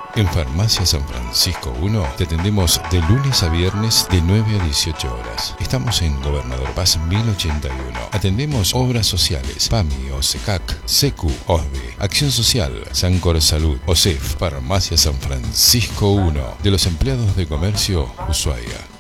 En Farmacia San Francisco 1 te atendemos de lunes a viernes de 9 a 18 horas. Estamos en Gobernador Paz 1081. Atendemos obras sociales, PAMI, OSECAC, SECU, OSBE, Acción Social, Sancor Salud, OSEF. Farmacia San Francisco 1, de los empleados de comercio Ushuaia.